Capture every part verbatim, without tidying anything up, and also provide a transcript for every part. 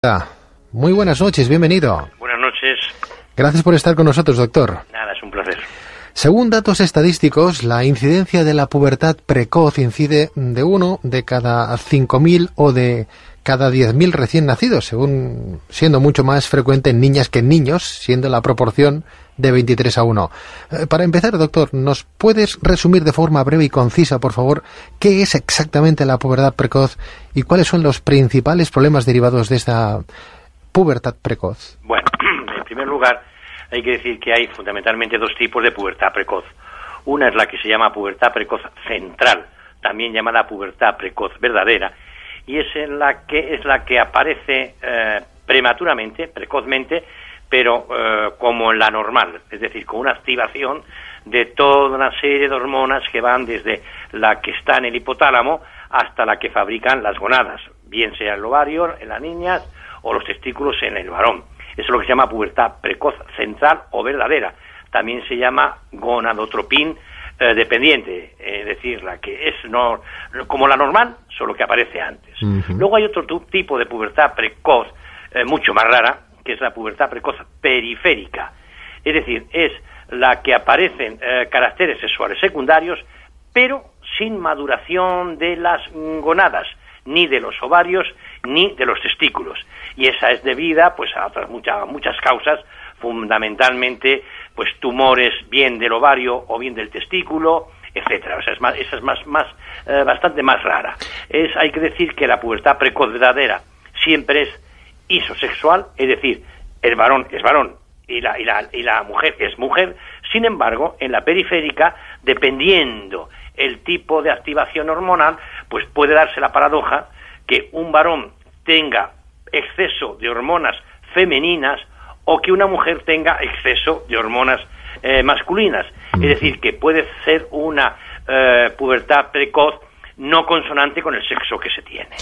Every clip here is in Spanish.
Muy buenas noches, bienvenido. Buenas noches. Gracias por estar con nosotros, doctor. Nada, es un placer. Según datos estadísticos, la incidencia de la pubertad precoz incide de uno de cada cinco mil o de cada diez mil recién nacidos, según siendo mucho más frecuente en niñas que en niños, siendo la proporción de veintitrés a uno. Eh, para empezar, doctor, ¿nos puedes resumir de forma breve y concisa, por favor, qué es exactamente la pubertad precoz y cuáles son los principales problemas derivados de esta pubertad precoz? Bueno, en primer lugar, hay que decir que hay fundamentalmente dos tipos de pubertad precoz. Una es la que se llama pubertad precoz central, también llamada pubertad precoz verdadera, y es en la que es la que aparece eh, prematuramente, precozmente, pero eh, como en la normal, es decir, con una activación de toda una serie de hormonas que van desde la que está en el hipotálamo hasta la que fabrican las gonadas, bien sea el ovario en las niñas o los testículos en el varón. Eso es lo que se llama pubertad precoz central o verdadera. También se llama gonadotropín eh, dependiente, es decir, la que es no, como la normal, solo que aparece antes. Uh-huh. Luego hay otro tu, tipo de pubertad precoz, eh, mucho más rara, que es la pubertad precoz periférica. Es decir, es la que aparecen eh, caracteres sexuales secundarios, pero sin maduración de las gonadas, ni de los ovarios, ni de los testículos. Y esa es debida pues a otras muchas muchas causas, fundamentalmente pues tumores bien del ovario o bien del testículo, etcétera. O sea, es más, esa es más más eh, bastante más rara. Es hay que decir que la pubertad precoz verdadera siempre es isosexual, es decir, el varón es varón y la y la y la mujer es mujer. Sin embargo, en la periférica, dependiendo el tipo de activación hormonal, pues puede darse la paradoja que un varón tenga exceso de hormonas femeninas o que una mujer tenga exceso de hormonas eh, masculinas. Es decir, que puede ser una eh, pubertad precoz no consonante con el sexo que se tiene.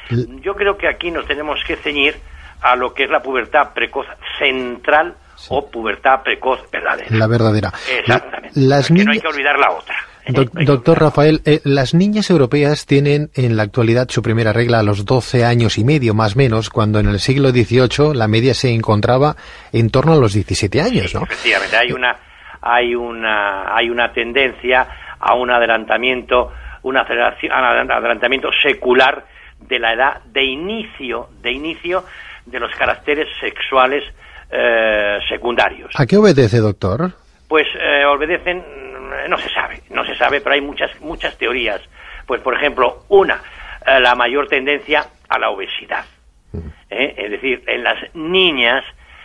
Yo creo que aquí nos tenemos que ceñir a lo que es la pubertad precoz central, sí, o pubertad precoz verdadera. La verdadera. Exactamente. Las niñas... no hay que olvidar la otra. Do doctor Rafael, eh, las niñas europeas tienen en la actualidad su primera regla a los doce años y medio, más o menos, cuando en el siglo dieciocho la media se encontraba en torno a los diecisiete años, sí, ¿no? Efectivamente, hay una, hay una, hay una tendencia a un adelantamiento, un adelantamiento secular de la edad de inicio, de inicio de los caracteres sexuales eh, secundarios. ¿A qué obedece, doctor? Pues eh, obedecen, no se sabe, no se sabe, pero hay muchas muchas teorías. Pues, por ejemplo, una, eh, la mayor tendencia a la obesidad. ¿eh? Es decir, en las niñas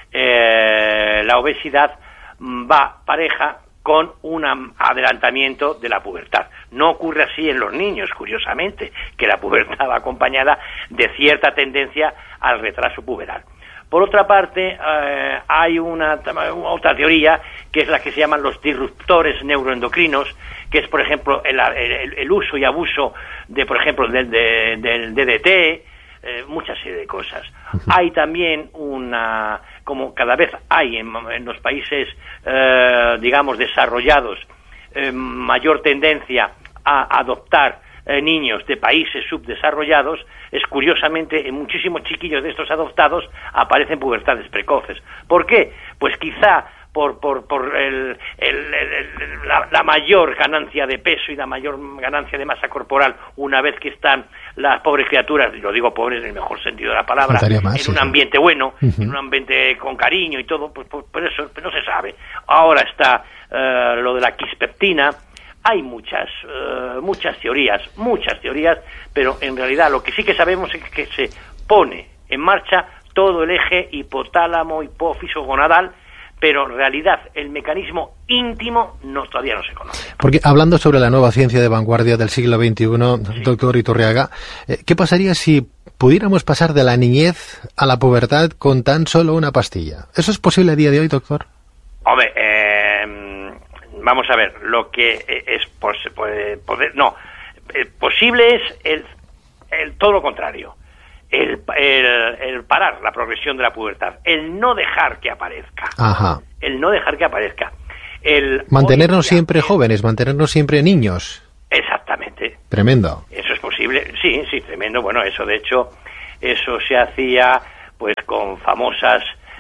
eh, la obesidad va pareja con un adelantamiento de la pubertad. No ocurre así en los niños, curiosamente, que la pubertad va acompañada de cierta tendencia al retraso puberal. Por otra parte, eh, hay una otra teoría que es la que se llaman los disruptores neuroendocrinos, que es, por ejemplo, el, el, el uso y abuso de, por ejemplo, del, de, del D D T, eh, mucha serie de cosas. Hay también una, como cada vez hay en, en los países, eh, digamos, desarrollados, eh, mayor tendencia a adoptar Eh, niños de países subdesarrollados, es curiosamente en muchísimos chiquillos de estos adoptados aparecen pubertades precoces. ¿Por qué? Pues quizá por por por el, el, el, el, la, la mayor ganancia de peso y la mayor ganancia de masa corporal una vez que están las pobres criaturas, y lo digo pobres en el mejor sentido de la palabra, más, en un ambiente bueno, uh-huh. en un ambiente con cariño y todo, pues por, por eso no se sabe. Ahora está uh, lo de la quispeptina. Hay muchas, uh, muchas teorías, muchas teorías, pero en realidad lo que sí que sabemos es que se pone en marcha todo el eje hipotálamo, hipófiso, gonadal, pero en realidad el mecanismo íntimo no, todavía no se conoce. Porque hablando sobre la nueva ciencia de vanguardia del siglo veintiuno, sí, doctor Iturriaga, ¿qué pasaría si pudiéramos pasar de la niñez a la pubertad con tan solo una pastilla? ¿Eso es posible a día de hoy, doctor? Hombre, eh... Vamos a ver, lo que es pos, puede, poder, no, el posible es el, el todo lo contrario, el, el, el parar la progresión de la pubertad, el no dejar que aparezca, Ajá. el no dejar que aparezca, el mantenernos día, siempre el, jóvenes, mantenernos siempre niños. Exactamente. Tremendo. Eso es posible, sí, sí, tremendo. Bueno, eso de hecho, eso se hacía pues con famosas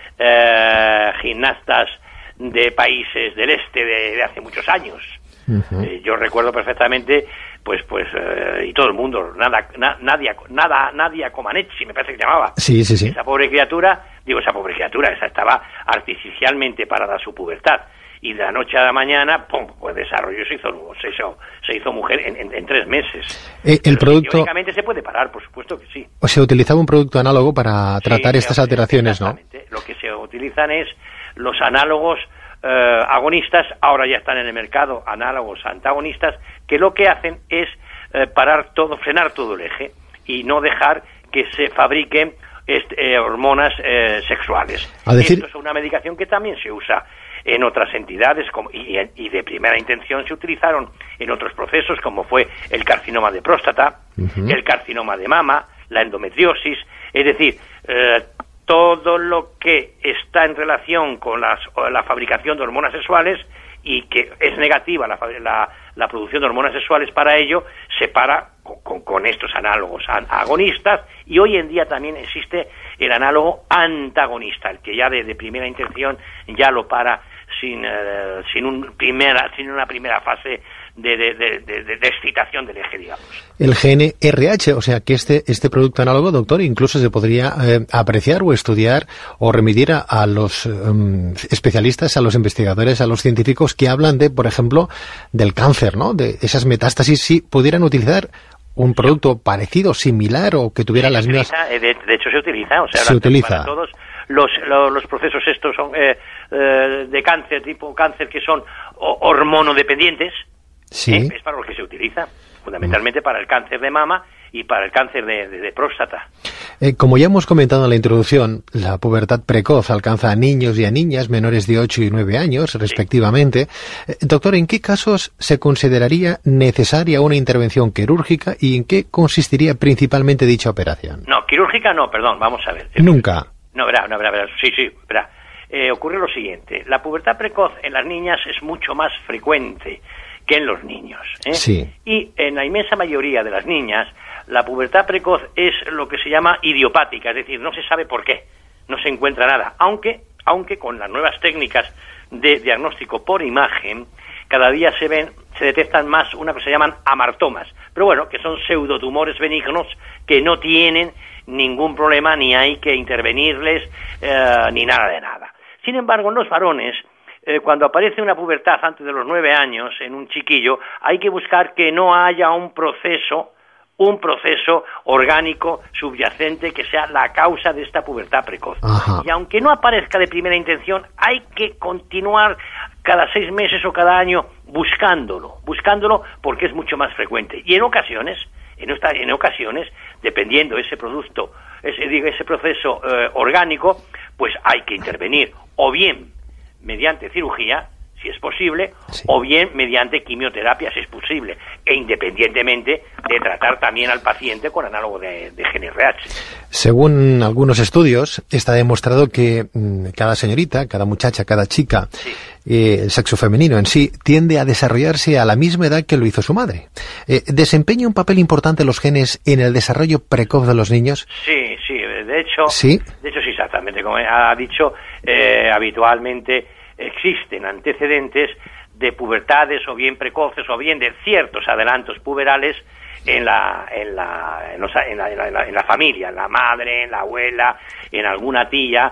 eh, gimnastas de países del este de, de hace muchos años. Uh-huh. Eh, yo recuerdo perfectamente, pues, pues, eh, y todo el mundo, nada, na, Nadia, nada, Nadia Comaneci, me parece que se llamaba. Sí, sí, sí. Esa pobre criatura, digo, esa pobre criatura, esa estaba artificialmente parada a su pubertad. Y de la noche a la mañana, pum, pues desarrolló, se hizo, se hizo, se hizo mujer en, en, en tres meses. Eh, el producto... Teóricamente se puede parar, por supuesto que sí. O se utilizaba un producto análogo para tratar sí, estas alteraciones, ¿no? Lo que se utilizan es los análogos eh, agonistas, ahora ya están en el mercado, análogos antagonistas, que lo que hacen es eh, parar todo, frenar todo el eje y no dejar que se fabriquen este, eh, hormonas eh, sexuales. A decir... Esto es una medicación que también se usa en otras entidades como, y, y de primera intención se utilizaron en otros procesos como fue el carcinoma de próstata, uh-huh. el carcinoma de mama, la endometriosis, es decir, eh, todo lo que está en relación con las, la fabricación de hormonas sexuales y que es negativa la, la, la producción de hormonas sexuales para ello, se para con, con, con estos análogos agonistas, y hoy en día también existe el análogo antagonista, el que ya de, de primera intención ya lo para sin uh, sin un primera sin una primera fase de, de, de, de, de excitación del eje, digamos. El G N R H, o sea que este este producto análogo, doctor, incluso se podría eh, apreciar o estudiar o remitir a, a los um, especialistas, a los investigadores, a los científicos que hablan de, por ejemplo, del cáncer, ¿no? De esas metástasis, si pudieran utilizar un producto parecido, similar o que tuviera sí, las mismas... De, de hecho se utiliza, o sea, se utiliza. Para todos los, los, los procesos estos son eh, eh, de cáncer, tipo cáncer que son hormonodependientes, sí. ¿eh? Es para los que se utiliza, fundamentalmente mm. para el cáncer de mama y para el cáncer de, de, de próstata. Eh, como ya hemos comentado en la introducción, la pubertad precoz alcanza a niños y a niñas menores de ocho y nueve años, respectivamente. Sí. Eh, doctor, ¿en qué casos se consideraría necesaria una intervención quirúrgica y en qué consistiría principalmente dicha operación? No, quirúrgica no, perdón, vamos a ver. Nunca. No, verá, no, verá, verá. Sí, sí, verá. Eh, ocurre lo siguiente, la pubertad precoz en las niñas es mucho más frecuente que en los niños, ¿eh? Sí. Y en la inmensa mayoría de las niñas, la pubertad precoz es lo que se llama idiopática, es decir, no se sabe por qué, no se encuentra nada, aunque, aunque con las nuevas técnicas de diagnóstico por imagen, cada día se ven, se detectan más una que se llaman amartomas, pero bueno, que son pseudotumores benignos que no tienen ningún problema, ni hay que intervenirles, eh, ni nada de nada. Sin embargo, en los varones, Eh, cuando aparece una pubertad antes de los nueve años en un chiquillo, hay que buscar que no haya un proceso, un proceso orgánico subyacente que sea la causa de esta pubertad precoz. Ajá. Y aunque no aparezca de primera intención, hay que continuar cada seis meses o cada año buscándolo, buscándolo porque es mucho más frecuente. Y en ocasiones, en, esta, en ocasiones, dependiendo ese producto, ese, digo, ese proceso eh, orgánico, pues hay que intervenir, o bien mediante cirugía, si es posible, sí. o bien mediante quimioterapia, si es posible, e independientemente de tratar también al paciente con análogo de, de G N R H. Según algunos estudios, está demostrado que mmm, cada señorita, cada muchacha, cada chica, sí. eh, el sexo femenino en sí, tiende a desarrollarse a la misma edad que lo hizo su madre. Eh, ¿Desempeña un papel importante los genes en el desarrollo precoz de los niños? Sí, sí, de hecho, sí, de hecho sí, exactamente, como ha dicho, eh, habitualmente existen antecedentes de pubertades o bien precoces o bien de ciertos adelantos puberales en la en la en, los, en, la, en, la, en la familia, en la madre, en la abuela, en alguna tía,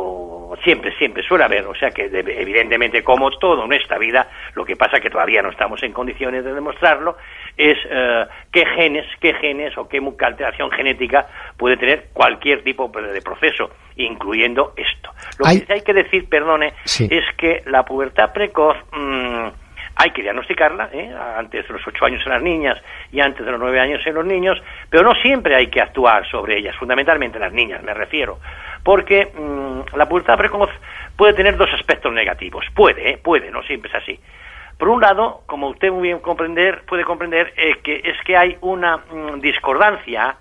o siempre, siempre suele haber, o sea que de, evidentemente, como todo en esta vida, lo que pasa que todavía no estamos en condiciones de demostrarlo, es eh, qué genes, qué genes o qué alteración genética puede tener cualquier tipo de proceso, incluyendo esto. Lo hay... que hay que decir, perdone, sí. es que la pubertad precoz mmm, hay que diagnosticarla, ¿eh? antes de los ocho años en las niñas y antes de los nueve años en los niños, pero no siempre hay que actuar sobre ellas, fundamentalmente las niñas, me refiero, porque mmm, la pubertad precoz puede tener dos aspectos negativos, puede, ¿eh? puede, no siempre es así. Por un lado, como usted muy bien comprender, puede comprender, eh, que es que hay una mmm, discordancia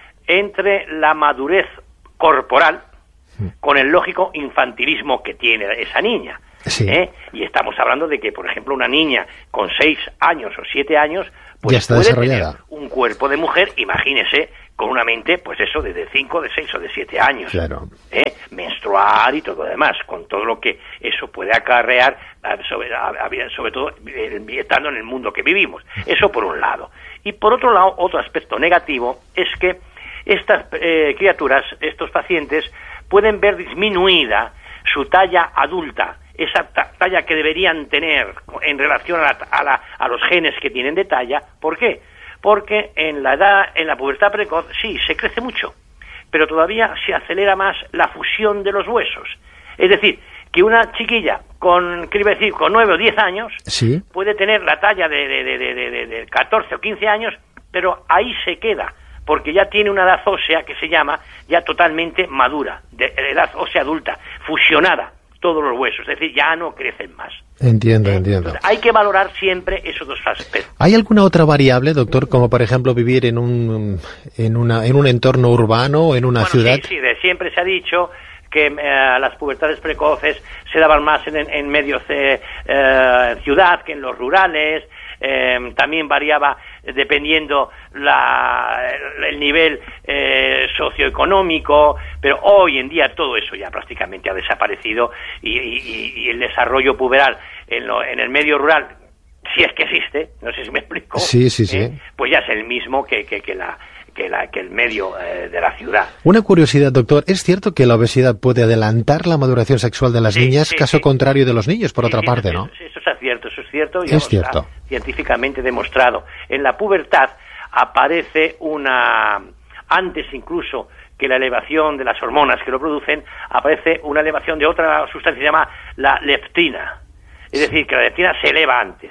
entre la madurez corporal con el lógico infantilismo que tiene esa niña. Sí. ¿eh? Y estamos hablando de que, por ejemplo, una niña con seis años o siete años pues ya está puede desarrollada. tener un cuerpo de mujer, imagínese con una mente, pues eso, de, de cinco, de seis o de siete años. Claro. ¿Eh? Menstruar y todo lo demás, con todo lo que eso puede acarrear, sobre, sobre todo estando en el mundo que vivimos. Eso por un lado. Y por otro lado, otro aspecto negativo es que estas eh, criaturas, estos pacientes, pueden ver disminuida su talla adulta, esa talla que deberían tener en relación a, la, a, la, a los genes que tienen de talla. ¿Por qué? Porque en la edad, en la pubertad precoz, sí, se crece mucho, pero todavía se acelera más la fusión de los huesos. Es decir, que una chiquilla con, ¿qué iba a decir?, con nueve o diez años, ¿sí?, puede tener la talla de, de, de, de, de, de catorce o quince años, pero ahí se queda, porque ya tiene una edad ósea que se llama ya totalmente madura, de edad ósea adulta, fusionada, todos los huesos, es decir, ya no crecen más. Entiendo, ¿Eh? entiendo. Entonces, hay que valorar siempre esos dos aspectos. ¿Hay alguna otra variable, doctor, como por ejemplo vivir en un en una en un entorno urbano, en una bueno, ciudad? Sí, sí, de siempre se ha dicho que eh, las pubertades precoces se daban más en, en medios de eh, ciudad que en los rurales. Eh, también variaba dependiendo la, el nivel eh, socioeconómico, pero hoy en día todo eso ya prácticamente ha desaparecido y, y, y el desarrollo puberal en, lo, en el medio rural, si es que existe, no sé si me explico, sí, sí, sí. ¿eh? Pues ya es el mismo que, que, que la Que, la, que el medio eh, de la ciudad. Una curiosidad, doctor, ¿es cierto que la obesidad puede adelantar la maduración sexual de las sí, niñas, sí, caso sí. contrario de los niños, por sí, otra sí, parte, eso, ¿no? Eso es cierto, eso es cierto. Y es cierto. Está científicamente demostrado. En la pubertad aparece una, antes incluso que la elevación de las hormonas que lo producen, aparece una elevación de otra sustancia que se llama la leptina. Es sí. decir, que la leptina se eleva antes.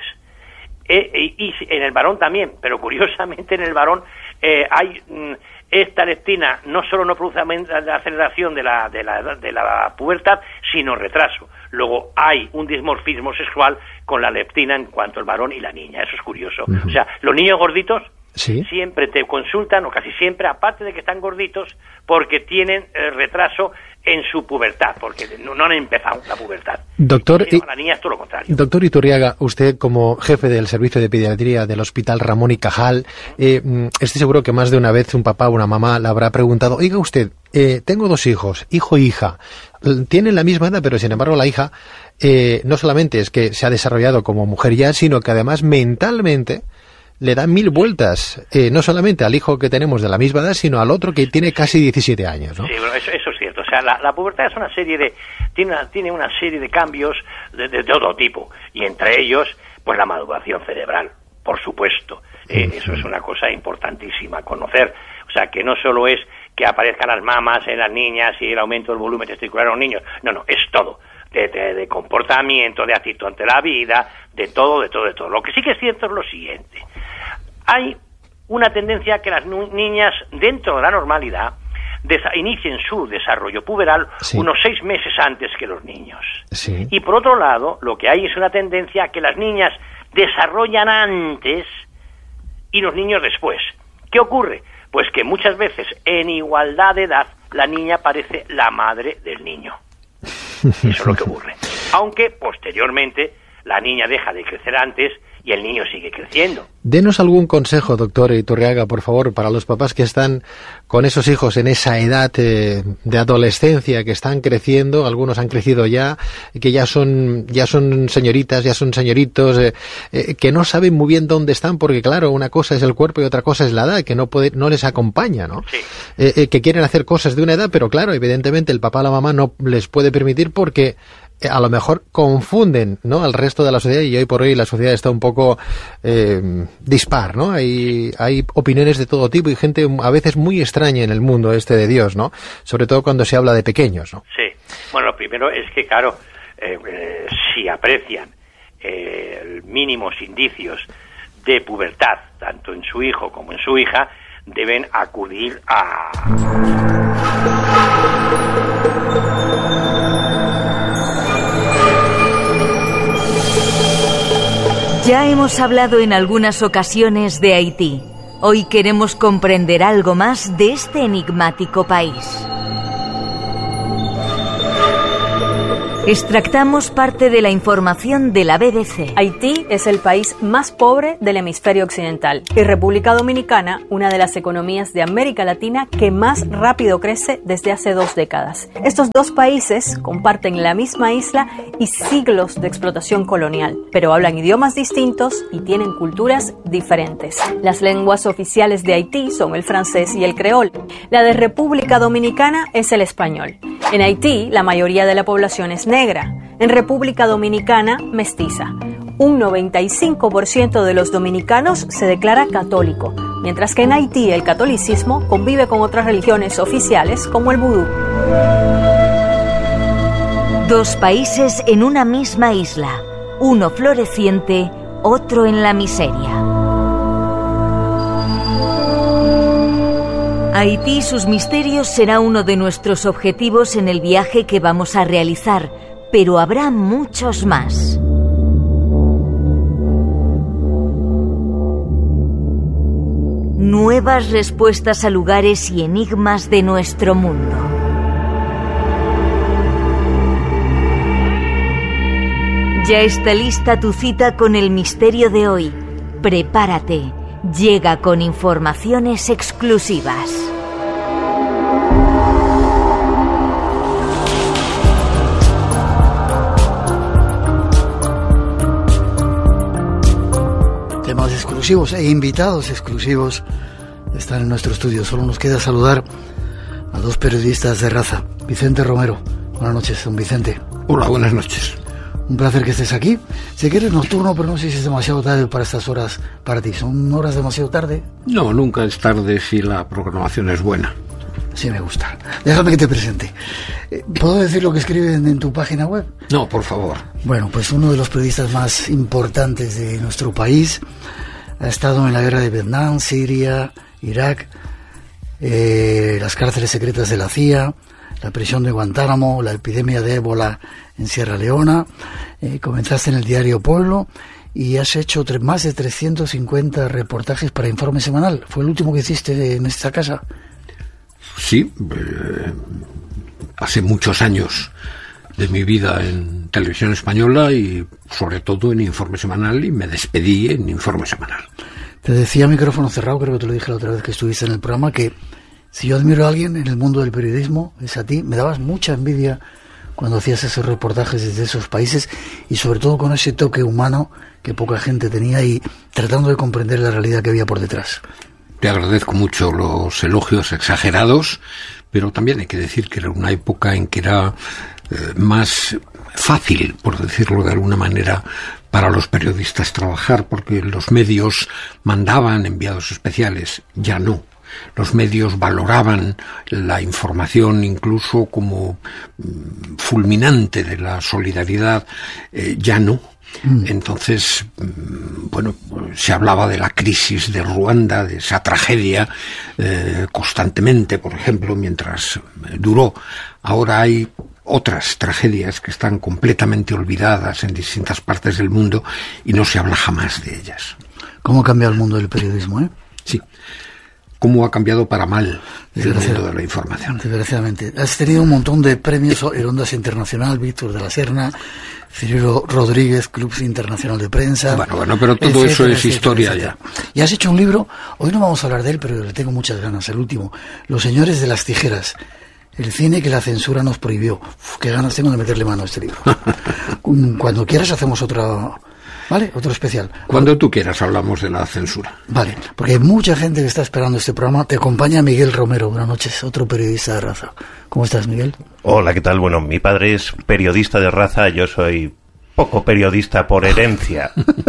E, y, y en el varón también, pero curiosamente en el varón eh, hay mm, esta leptina no solo no produce la aceleración de la, de la de la pubertad, sino retraso. Luego hay un dimorfismo sexual con la leptina en cuanto al varón y la niña. Eso es curioso. Uh-huh. O sea, los niños gorditos ¿Sí? siempre te consultan, o casi siempre, aparte de que están gorditos, porque tienen eh, retraso en su pubertad, porque no, no han empezado la pubertad. Doctor, y, la niña es todo lo contrario. Doctor Iturriaga, usted como jefe del servicio de pediatría del Hospital Ramón y Cajal, eh, estoy seguro que más de una vez un papá o una mamá le habrá preguntado, oiga usted, eh, tengo dos hijos, hijo e hija, tienen la misma edad, pero sin embargo la hija eh, no solamente es que se ha desarrollado como mujer ya, sino que además mentalmente le da mil vueltas, eh, no solamente al hijo que tenemos de la misma edad, sino al otro que tiene casi diecisiete años, ¿no? Sí, bueno, eso, eso es cierto. O sea, la, la pubertad es una serie de tiene una, tiene una serie de cambios de, de todo tipo, y entre ellos, pues la maduración cerebral, por supuesto. Eh, uh-huh. Eso es una cosa importantísima conocer. O sea, que no solo es que aparezcan las mamas en las niñas y el aumento del volumen testicular en los niños. No, no, es todo. De, de, de comportamiento, de actitud ante la vida, de todo, de todo, de todo. Lo que sí que es cierto es lo siguiente. Hay una tendencia a que las niñas, dentro de la normalidad, desa- inicien su desarrollo puberal sí. unos seis meses antes que los niños. Sí. Y por otro lado, lo que hay es una tendencia a que las niñas desarrollan antes y los niños después. ¿Qué ocurre? Pues que muchas veces, en igualdad de edad, la niña parece la madre del niño. Eso es lo que ocurre. Aunque, posteriormente, la niña deja de crecer antes y el niño sigue creciendo. Denos algún consejo, doctor Iturriaga, por favor, para los papás que están con esos hijos en esa edad eh, de adolescencia, que están creciendo, algunos han crecido ya, que ya son ya son señoritas, ya son señoritos, eh, eh, que no saben muy bien dónde están, porque claro, una cosa es el cuerpo y otra cosa es la edad, que no puede, no les acompaña, ¿no? Sí. Eh, eh, que quieren hacer cosas de una edad, pero claro, evidentemente el papá o la mamá no les puede permitir porque a lo mejor confunden, ¿no?, al resto de la sociedad, y hoy por hoy la sociedad está un poco eh, dispar, ¿no? Hay, hay opiniones de todo tipo y gente a veces muy extraña en el mundo este de Dios, ¿no? Sobre todo cuando se habla de pequeños, ¿no? Sí. Bueno, lo primero es que, claro, eh, eh, si aprecian eh, mínimos indicios de pubertad, tanto en su hijo como en su hija, deben acudir a... Ya hemos hablado en algunas ocasiones de Haití. Hoy queremos comprender algo más de este enigmático país. Extractamos parte de la información de la B B C. Haití es el país más pobre del hemisferio occidental y República Dominicana, una de las economías de América Latina que más rápido crece desde hace dos décadas. Estos dos países comparten la misma isla y siglos de explotación colonial, pero hablan idiomas distintos y tienen culturas diferentes. Las lenguas oficiales de Haití son el francés y el creol. La de República Dominicana es el español. En Haití, la mayoría de la población es negra. En República Dominicana, mestiza. Un noventa y cinco por ciento de los dominicanos se declara católico, mientras que en Haití el catolicismo convive con otras religiones oficiales como el vudú. Dos países en una misma isla, uno floreciente, otro en la miseria. Haití y sus misterios será uno de nuestros objetivos en el viaje que vamos a realizar, pero habrá muchos más. Nuevas respuestas a lugares y enigmas de nuestro mundo. Ya está lista tu cita con el misterio de hoy. Prepárate. Llega con informaciones exclusivas. Temas exclusivos e invitados exclusivos están en nuestro estudio. Solo nos queda saludar a dos periodistas de raza. Vicente Romero. Buenas noches, don Vicente. Hola, buenas noches. Un placer que estés aquí. Sé que eres nocturno, pero no sé si es demasiado tarde para estas horas para ti. ¿Son horas demasiado tarde? No, nunca es tarde si la programación es buena. Sí, me gusta. Déjame que te presente. ¿Puedo decir lo que escriben en tu página web? No, por favor. Bueno, pues uno de los periodistas más importantes de nuestro país ha estado en la guerra de Vietnam, Siria, Irak, eh, las cárceles secretas de la C I A, la prisión de Guantánamo, la epidemia de ébola en Sierra Leona. Eh, comenzaste en el diario Pueblo y has hecho tre- más de trescientos cincuenta reportajes para Informe Semanal. ¿Fue el último que hiciste en esta casa? Sí, eh, hace muchos años de mi vida en Televisión Española y sobre todo en Informe Semanal, y me despedí en Informe Semanal. Te decía a micrófono cerrado, creo que te lo dije la otra vez que estuviste en el programa, que si yo admiro a alguien en el mundo del periodismo, es a ti. Me dabas mucha envidia cuando hacías esos reportajes desde esos países y sobre todo con ese toque humano que poca gente tenía y tratando de comprender la realidad que había por detrás. Te agradezco mucho los elogios exagerados, pero también hay que decir que era una época en que era eh, más fácil, por decirlo de alguna manera, para los periodistas trabajar, porque los medios mandaban enviados especiales, ya no. Los medios valoraban la información incluso como mm, fulminante de la solidaridad, eh, ya no. Mm. Entonces, mm, bueno, se hablaba de la crisis de Ruanda, de esa tragedia, eh, constantemente, por ejemplo, mientras eh, duró. Ahora hay otras tragedias que están completamente olvidadas en distintas partes del mundo y no se habla jamás de ellas. ¿Cómo ha cambiado el mundo del periodismo, eh? Sí. ¿Cómo ha cambiado para mal el mundo de la información? Desgraciadamente. Has tenido un montón de premios en Ondas Internacional, Víctor de la Serna, Cirilo Rodríguez, Club Internacional de Prensa. Bueno, bueno, pero todo etcétera, eso es etcétera, historia etcétera. Ya. Y has hecho un libro, hoy no vamos a hablar de él, pero le tengo muchas ganas, el último, Los Señores de las Tijeras, el cine que la censura nos prohibió. Uf, qué ganas tengo de meterle mano a este libro. Cuando quieras hacemos otra... ¿Vale? Otro especial. Cuando tú quieras hablamos de la censura. Vale, porque hay mucha gente que está esperando este programa. Te acompaña Miguel Romero. Buenas noches, otro periodista de raza. ¿Cómo estás, Miguel? Hola, ¿qué tal? Bueno, mi padre es periodista de raza, yo soy poco periodista por herencia.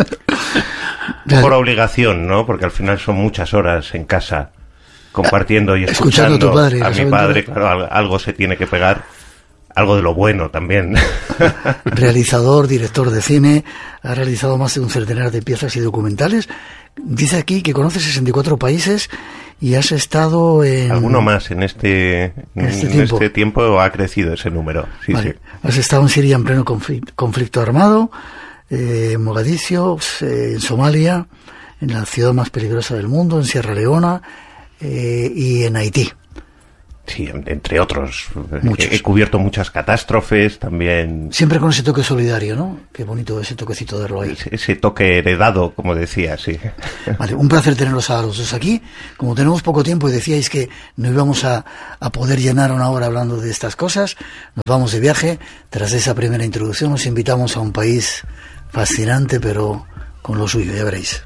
Por obligación, ¿no? Porque al final son muchas horas en casa compartiendo y escuchando, escuchando a tu padre. A mi padre, claro, algo se tiene que pegar. Algo de lo bueno también. Realizador, director de cine, ha realizado más de un centenar de piezas y documentales. Dice aquí que conoce sesenta y cuatro países y has estado en... Alguno más en este, en este, en tiempo. este tiempo ha crecido ese número. Sí, vale. Sí. Has estado en Siria en pleno conflicto, conflicto armado, eh, en Mogadiscio, eh, en Somalia, en la ciudad más peligrosa del mundo, en Sierra Leona eh, y en Haití. Sí, entre otros. Muchos. He, he cubierto muchas catástrofes también. Siempre con ese toque solidario, ¿no? Qué bonito ese toquecito de Roy. Ese, ese toque heredado, como decía, sí. Vale, un placer tenerlos a los dos aquí. Como tenemos poco tiempo y decíais que no íbamos a, a poder llenar una hora hablando de estas cosas, nos vamos de viaje. Tras esa primera introducción nos invitamos a un país fascinante, pero con lo suyo, ya veréis.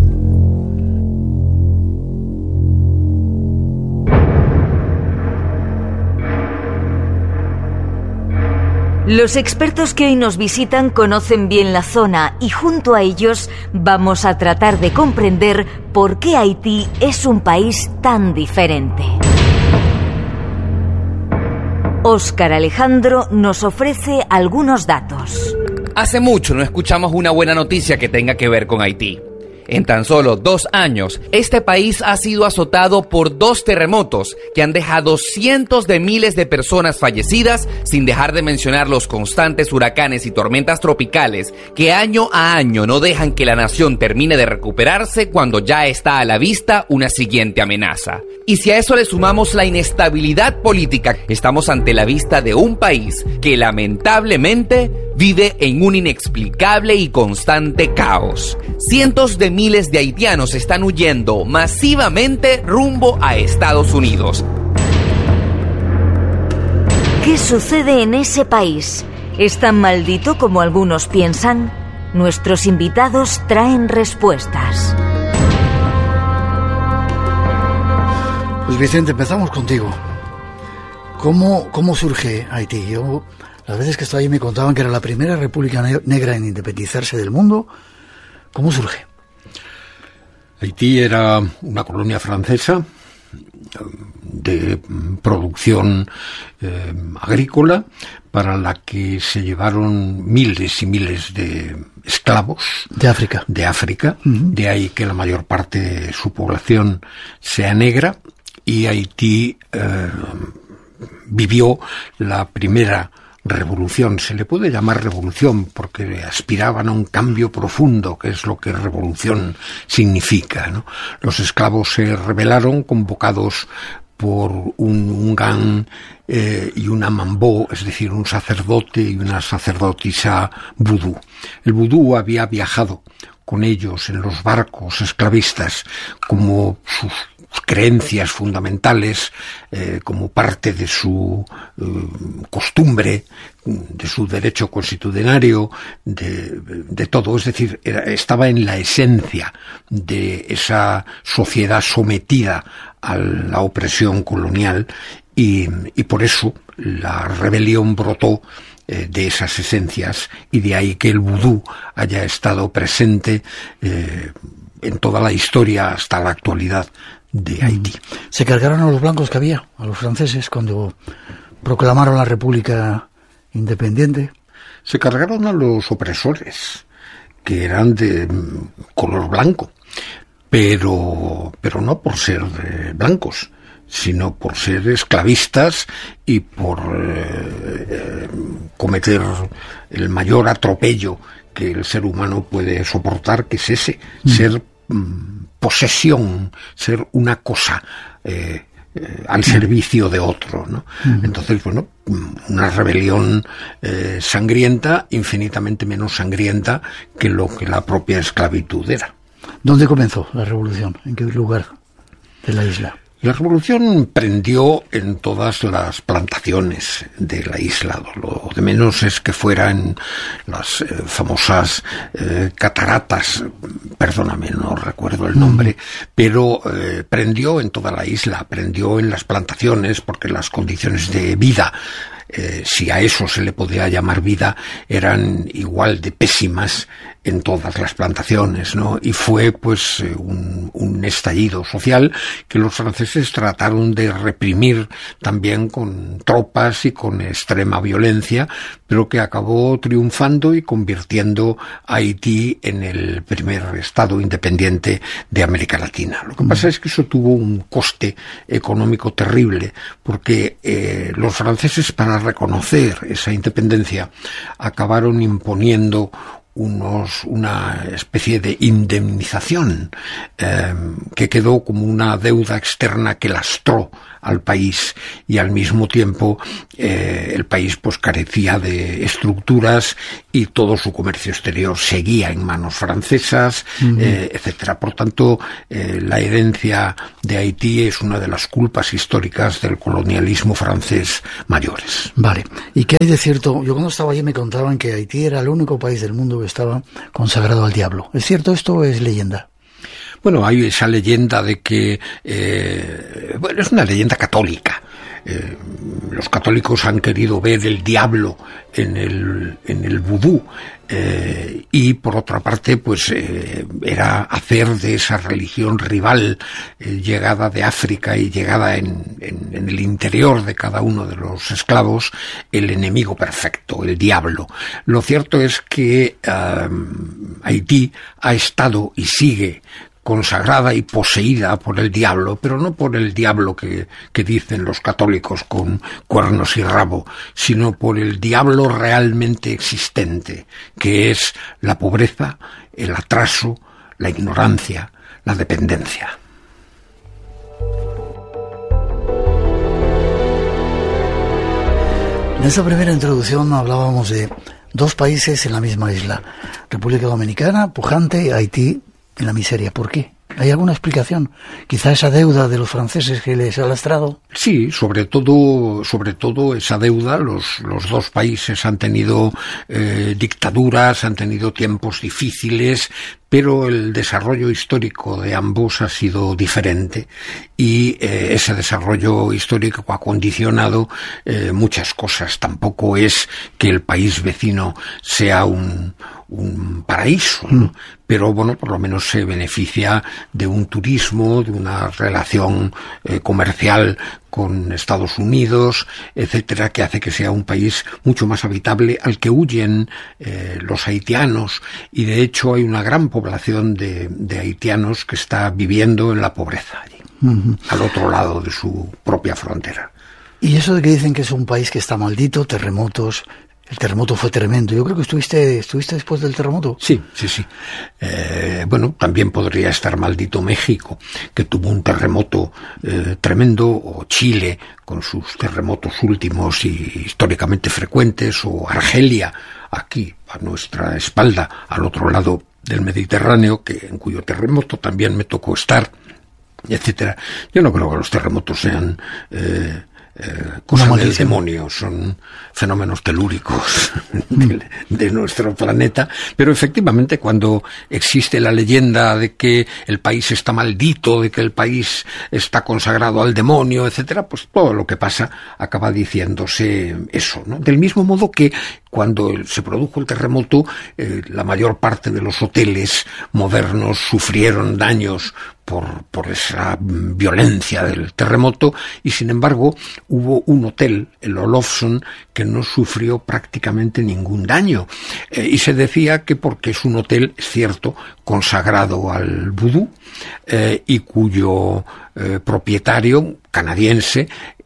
Los expertos que hoy nos visitan conocen bien la zona y junto a ellos vamos a tratar de comprender por qué Haití es un país tan diferente. Óscar Alejandro nos ofrece algunos datos. Hace mucho no escuchamos una buena noticia que tenga que ver con Haití. En tan solo dos años, este país ha sido azotado por dos terremotos que han dejado cientos de miles de personas fallecidas, sin dejar de mencionar los constantes huracanes y tormentas tropicales que año a año no dejan que la nación termine de recuperarse cuando ya está a la vista una siguiente amenaza. Y si a eso le sumamos la inestabilidad política, estamos ante la vista de un país que lamentablemente vive en un inexplicable y constante caos. Cientos de miles de haitianos están huyendo masivamente rumbo a Estados Unidos. ¿Qué sucede en ese país? ¿Es tan maldito como algunos piensan? Nuestros invitados traen respuestas. Pues Vicente, empezamos contigo. ¿Cómo, cómo surge Haití? Yo, las veces que estoy ahí me contaban que era la primera república negra en independizarse del mundo. ¿Cómo surge? Haití era una colonia francesa de producción eh, agrícola para la que se llevaron miles y miles de esclavos de África. De África, uh-huh. De ahí que la mayor parte de su población sea negra, y Haití eh, vivió la primera revolución. Se le puede llamar revolución porque aspiraban a un cambio profundo, que es lo que revolución significa, ¿no? Los esclavos se rebelaron, convocados por un, un gan eh, y una mambó, es decir, un sacerdote y una sacerdotisa vudú. El vudú había viajado con ellos en los barcos esclavistas como sus creencias fundamentales, eh, como parte de su eh, costumbre, de su derecho constitucionario, de, de todo. Es decir, era, estaba en la esencia de esa sociedad sometida a la opresión colonial, y, y por eso la rebelión brotó eh, de esas esencias, y de ahí que el vudú haya estado presente eh, en toda la historia hasta la actualidad de Haití. ¿Se cargaron a los blancos que había, a los franceses, cuando proclamaron la República Independiente? Se cargaron a los opresores, que eran de color blanco, pero, pero no por ser eh, blancos, sino por ser esclavistas y por eh, eh, cometer el mayor atropello que el ser humano puede soportar, que es ese, mm. ser mm, posesión, ser una cosa eh, eh, al servicio de otro, ¿no? Uh-huh. Entonces, bueno, una rebelión eh, sangrienta, infinitamente menos sangrienta que lo que la propia esclavitud era. ¿Dónde comenzó la revolución? ¿En qué lugar de la isla? La revolución prendió en todas las plantaciones de la isla. Lo de menos es que fueran las eh, famosas eh, cataratas, perdóname, no recuerdo el nombre, mm. pero eh, prendió en toda la isla, prendió en las plantaciones, porque las condiciones de vida, eh, si a eso se le podía llamar vida, eran igual de pésimas en todas las plantaciones, ¿no? Y fue pues un, un estallido social que los franceses trataron de reprimir también con tropas y con extrema violencia, pero que acabó triunfando y convirtiendo a Haití en el primer estado independiente de América Latina. Lo que mm. pasa es que eso tuvo un coste económico terrible, porque eh, los franceses, para reconocer esa independencia, acabaron imponiendo unos, una especie de indemnización eh, que quedó como una deuda externa que lastró al país, y al mismo tiempo eh, el país pues carecía de estructuras y todo su comercio exterior seguía en manos francesas, uh-huh. eh, etcétera. Por tanto, eh, la herencia de Haití es una de las culpas históricas del colonialismo francés mayores. Vale. ¿Y qué hay de cierto? Yo cuando estaba allí me contaban que Haití era el único país del mundo que estaba consagrado al diablo. ¿Es cierto esto o es leyenda? Bueno, hay esa leyenda de que, eh, bueno, es una leyenda católica. Eh, los católicos han querido ver el diablo en el, en el vudú, eh, y por otra parte, pues eh, era hacer de esa religión rival, eh, llegada de África y llegada en, en, en el interior de cada uno de los esclavos, el enemigo perfecto, el diablo. Lo cierto es que eh, Haití ha estado y sigue consagrada y poseída por el diablo, pero no por el diablo que, que dicen los católicos con cuernos y rabo, sino por el diablo realmente existente, que es la pobreza, el atraso, la ignorancia, la dependencia. En esa primera introducción hablábamos de dos países en la misma isla, República Dominicana, pujante, Haití en la miseria. ¿Por qué? ¿Hay alguna explicación? Quizá esa deuda de los franceses que les ha lastrado. Sí, sobre todo, sobre todo esa deuda. Los, los dos países han tenido eh, dictaduras, han tenido tiempos difíciles, pero el desarrollo histórico de ambos ha sido diferente, y eh, ese desarrollo histórico ha condicionado eh, muchas cosas. Tampoco es que el país vecino sea un, un paraíso, ¿no? Mm. Pero bueno, por lo menos se beneficia de un turismo, de una relación eh, comercial con Estados Unidos, etcétera, que hace que sea un país mucho más habitable, al que huyen eh, los haitianos, y de hecho hay una gran población de, de haitianos que está viviendo en la pobreza allí, uh-huh. al otro lado de su propia frontera. Y eso de que dicen que es un país que está maldito, terremotos. El terremoto fue tremendo. Yo creo que estuviste estuviste después del terremoto. Sí, sí, sí. Eh, bueno, también podría estar maldito México, que tuvo un terremoto eh, tremendo, o Chile, con sus terremotos últimos y históricamente frecuentes, o Argelia, aquí, a nuestra espalda, al otro lado del Mediterráneo, que en cuyo terremoto también me tocó estar, etcétera. Yo no creo que los terremotos sean Eh, Eh, cosa del demonio, son fenómenos telúricos de, de nuestro planeta, pero efectivamente cuando existe la leyenda de que el país está maldito, de que el país está consagrado al demonio, etcétera, pues todo lo que pasa acaba diciéndose eso, ¿no? Del mismo modo que cuando se produjo el terremoto, eh, la mayor parte de los hoteles modernos sufrieron daños por, por esa violencia del terremoto, y sin embargo hubo un hotel, el Olofsson, que no sufrió prácticamente ningún daño, eh, y se decía que porque es un hotel, es cierto, consagrado al vudú, eh, y cuyo eh, propietario canadiense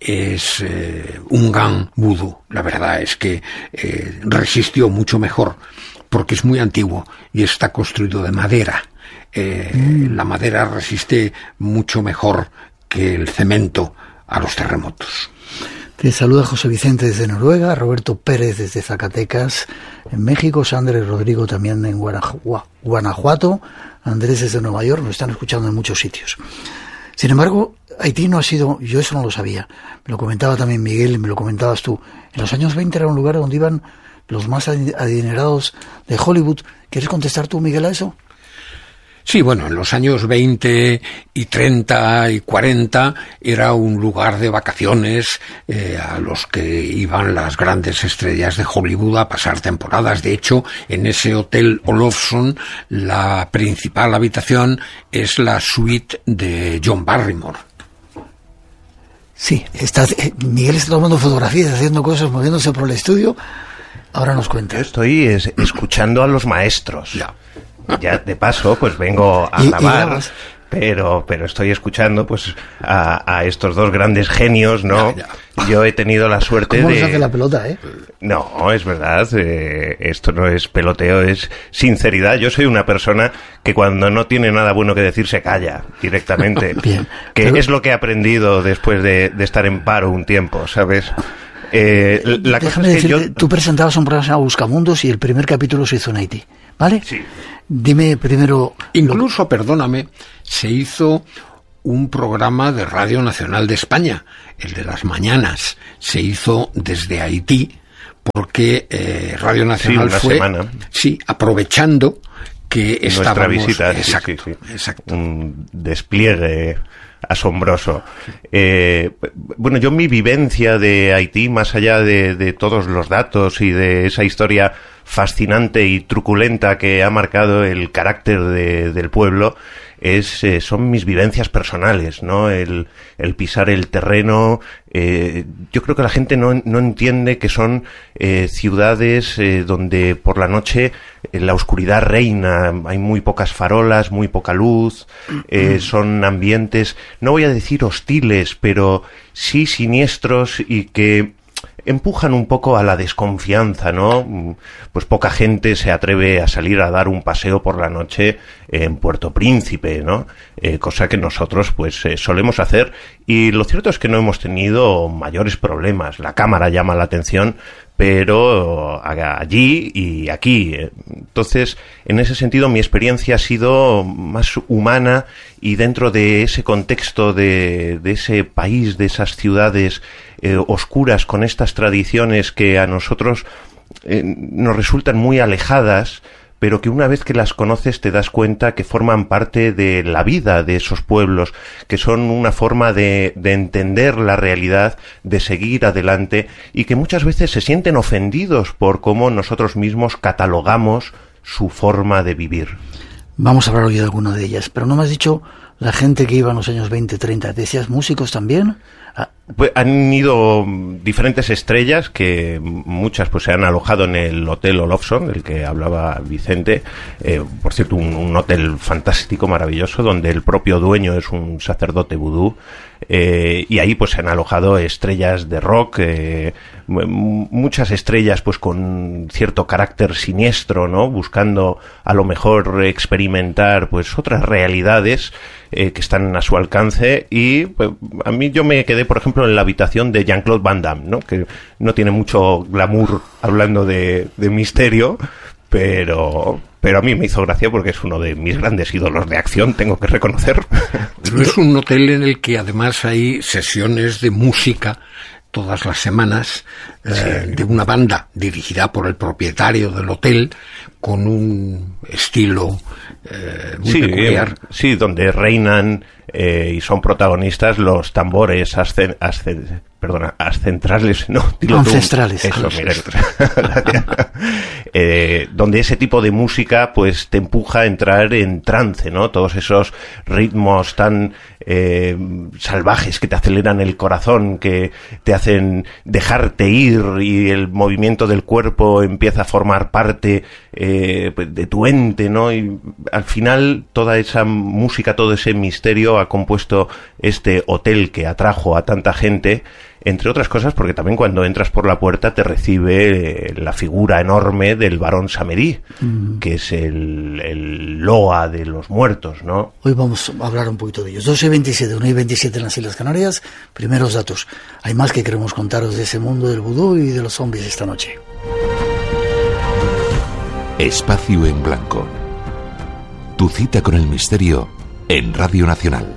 es eh, un Ungan Vudú. La verdad es que eh, resistió mucho mejor, porque es muy antiguo y está construido de madera. Eh, mm. La madera resiste mucho mejor que el cemento a los terremotos. Te saluda José Vicente desde Noruega, Roberto Pérez desde Zacatecas, en México, Sandra y Rodrigo también en Guanajuato, Andrés desde Nueva York. Nos están escuchando en muchos sitios. Sin embargo, Haití no ha sido, yo eso no lo sabía, me lo comentaba también Miguel, me lo comentabas tú, en los años veinte era un lugar donde iban los más adinerados de Hollywood. ¿Quieres contestar tú, Miguel, a eso? Sí, bueno, en los años veinte y treinta y cuarenta era un lugar de vacaciones eh, a los que iban las grandes estrellas de Hollywood a pasar temporadas. De hecho, en ese hotel Olofsson, la principal habitación es la suite de John Barrymore. Sí, está, eh, Miguel está tomando fotografías, haciendo cosas, moviéndose por el estudio. Ahora nos cuenta. Yo estoy es, escuchando a los maestros. Ya. Ya de paso, pues vengo a ¿Y, grabar. y grabas? pero pero estoy escuchando pues a, a estos dos grandes genios, ¿no? Ya, ya. Yo he tenido la suerte ¿Cómo de... les hace la pelota, eh? No, es verdad, eh, esto no es peloteo, es sinceridad. Yo soy una persona que cuando no tiene nada bueno que decir se calla directamente. Bien. Que pero... es lo que he aprendido después de, de estar en paro un tiempo, ¿sabes? Eh, la Déjame cosa es que decirte, yo... tú presentabas un programa llamado Buscamundos y el primer capítulo se hizo en Haití, ¿vale? Sí. Dime primero... Incluso, lo... perdóname, se hizo un programa de Radio Nacional de España, el de las mañanas, se hizo desde Haití, porque eh, Radio Nacional sí, una fue... semana. Sí, aprovechando que estábamos... Nuestra visita, exacto, sí, sí, sí. exacto. Un despliegue asombroso. Eh, bueno, yo mi vivencia de Haití, más allá de, de todos los datos y de esa historia fascinante y truculenta que ha marcado el carácter de, del pueblo, es eh, son mis vivencias personales, ¿no? El, el pisar el terreno. Eh, yo creo que la gente no, no entiende que son eh, ciudades eh, donde por la noche eh, la oscuridad reina, hay muy pocas farolas, muy poca luz, eh, son ambientes, no voy a decir hostiles, pero sí siniestros y que empujan un poco a la desconfianza, ¿no? Pues poca gente se atreve a salir a dar un paseo por la noche en Puerto Príncipe, ¿no? Eh, cosa que nosotros, pues, eh, solemos hacer, y lo cierto es que no hemos tenido mayores problemas. La cámara llama la atención, pero allí y aquí. Entonces, en ese sentido, mi experiencia ha sido más humana, y dentro de ese contexto de, de ese país, de esas ciudades eh, oscuras, con estas tradiciones que a nosotros eh, nos resultan muy alejadas, pero que una vez que las conoces te das cuenta que forman parte de la vida de esos pueblos, que son una forma de, de entender la realidad, de seguir adelante, y que muchas veces se sienten ofendidos por cómo nosotros mismos catalogamos su forma de vivir. Vamos a hablar hoy de alguna de ellas, pero no me has dicho la gente que iba en los años veinte, treinta. ¿Decías músicos también? Ah. Pues han ido diferentes estrellas, que muchas pues se han alojado en el Hotel Olofson, del que hablaba Vicente. Eh, por cierto, un, un hotel fantástico, maravilloso, donde el propio dueño es un sacerdote vudú. Eh, y ahí pues se han alojado estrellas de rock, eh, muchas estrellas pues con cierto carácter siniestro, ¿no? Buscando a lo mejor experimentar pues otras realidades eh, que están a su alcance. Y pues, a mí yo me quedé, por ejemplo, en la habitación de Jean-Claude Van Damme, ¿no? Que no tiene mucho glamour hablando de, de misterio, pero... Pero a mí me hizo gracia porque es uno de mis grandes ídolos de acción, tengo que reconocer. Pero es un hotel en el que además hay sesiones de música todas las semanas, eh, sí. de una banda dirigida por el propietario del hotel, con un estilo eh, muy sí, peculiar. Sí, donde reinan eh, y son protagonistas los tambores ascen, ascen, perdona, ascentrales, no, dilo ancestrales. Tú. Eso, mira, eh, donde ese tipo de música pues te empuja a entrar en trance, ¿no? Todos esos ritmos tan eh, salvajes que te aceleran el corazón, que te hacen dejarte ir, y el movimiento del cuerpo empieza a formar parte eh, de tu ente, ¿no? Y al final toda esa música, todo ese misterio ha compuesto este hotel que atrajo a tanta gente, entre otras cosas porque también cuando entras por la puerta te recibe eh, la figura enorme del barón Samerí, mm. que es el, el loa de los muertos, ¿no? Hoy vamos a hablar un poquito de ellos. doce y veintisiete, una y veintisiete en las Islas Canarias. Primeros datos. Hay más que queremos contaros de ese mundo del vudú y de los zombies esta noche. Espacio en Blanco. Tu cita con el misterio en Radio Nacional.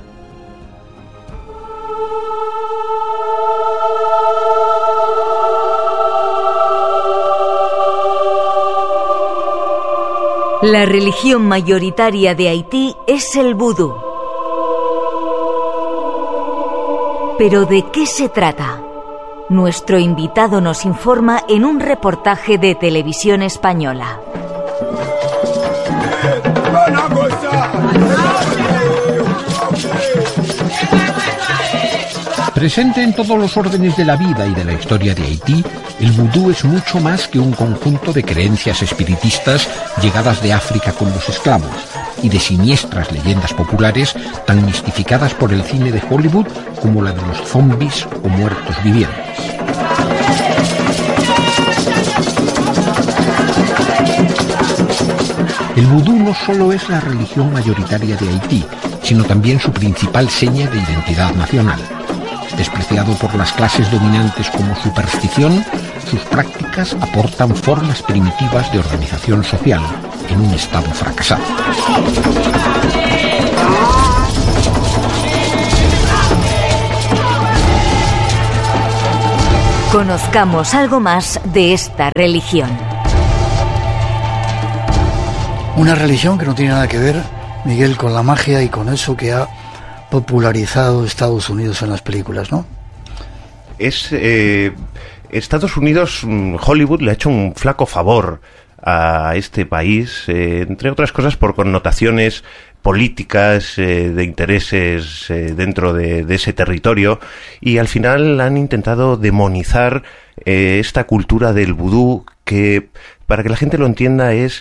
La religión mayoritaria de Haití es el vudú. ¿Pero de qué se trata? Nuestro invitado nos informa en un reportaje de Televisión Española. Presente en todos los órdenes de la vida y de la historia de Haití, el vudú es mucho más que un conjunto de creencias espiritistas llegadas de África con los esclavos. y de siniestras leyendas populares tan mistificadas por el cine de Hollywood como la de los zombies o muertos vivientes. El vudú no solo es la religión mayoritaria de Haití, sino también su principal seña de identidad nacional. Despreciado por las clases dominantes como superstición, sus prácticas aportan formas primitivas de organización social en un estado fracasado. Conozcamos algo más de esta religión. Una religión que no tiene nada que ver, Miguel, con la magia y con eso que ha popularizado Estados Unidos en las películas, ¿no? Es eh, Estados Unidos, Hollywood le ha hecho un flaco favor a este país, eh, entre otras cosas por connotaciones políticas, eh, de intereses eh, dentro de, de ese territorio, y al final han intentado demonizar eh, esta cultura del vudú, que para que la gente lo entienda es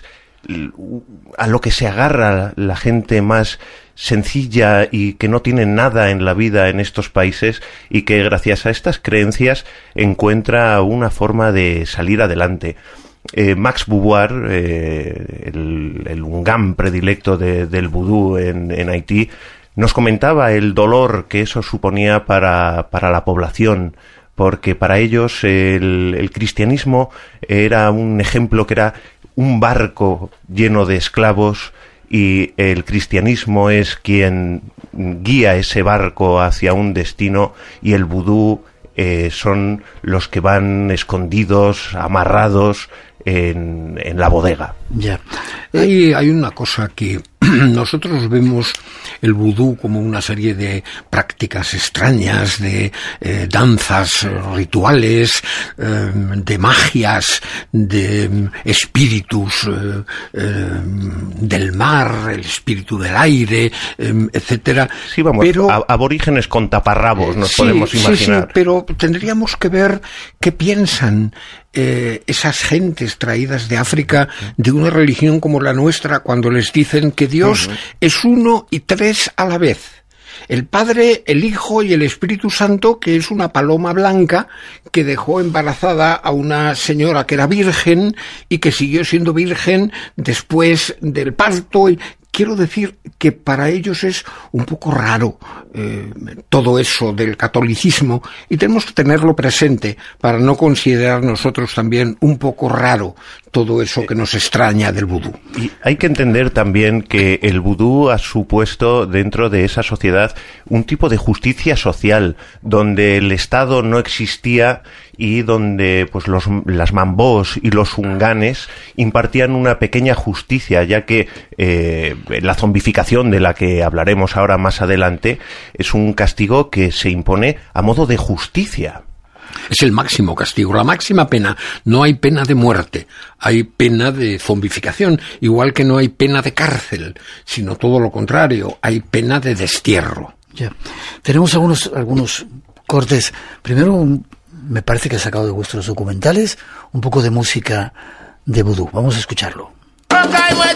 a lo que se agarra la gente más sencilla y que no tiene nada en la vida en estos países, y que gracias a estas creencias encuentra una forma de salir adelante. Eh, Max Beauvoir, eh, el, el ungam predilecto de, del vudú en, en Haití, nos comentaba el dolor que eso suponía para, para la población, porque para ellos el, el cristianismo era un ejemplo que era un barco lleno de esclavos, y el cristianismo es quien guía ese barco hacia un destino, y el vudú eh, son los que van escondidos, amarrados en, en la bodega. Ya. Hay, hay una cosa que nosotros vemos el vudú como una serie de prácticas extrañas, de eh, danzas, rituales, eh, de magias, de eh, espíritus eh, eh, del mar, el espíritu del aire, eh, etcétera. Sí, vamos, pero, a, aborígenes con taparrabos nos sí, podemos imaginar. Sí, sí, pero tendríamos que ver qué piensan Eh, esas gentes traídas de África de una religión como la nuestra, cuando les dicen que Dios uh-huh. es uno y tres a la vez. El Padre, el Hijo y el Espíritu Santo, que es una paloma blanca que dejó embarazada a una señora que era virgen y que siguió siendo virgen después del parto. Y quiero decir que para ellos es un poco raro eh, todo eso del catolicismo, y tenemos que tenerlo presente para no considerar nosotros también un poco raro todo eso que nos extraña del vudú. Y hay que entender también que el vudú ha supuesto dentro de esa sociedad un tipo de justicia social, donde el Estado no existía y donde pues los las mambós y los unganes impartían una pequeña justicia, ya que eh, la zombificación, de la que hablaremos ahora más adelante, es un castigo que se impone a modo de justicia. Es el máximo castigo, la máxima pena. No hay pena de muerte, hay pena de zombificación, igual que no hay pena de cárcel, sino todo lo contrario, hay pena de destierro. Ya. Tenemos algunos algunos cortes. Primero, un, me parece que ha sacado de vuestros documentales un poco de música de vudú. Vamos a escucharlo.